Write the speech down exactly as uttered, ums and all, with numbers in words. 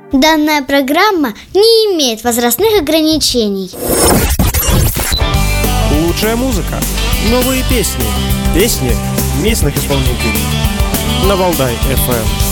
Данная программа не имеет возрастных ограничений. Лучшая музыка, новые песни, песни местных исполнителей на Валдай эф эм.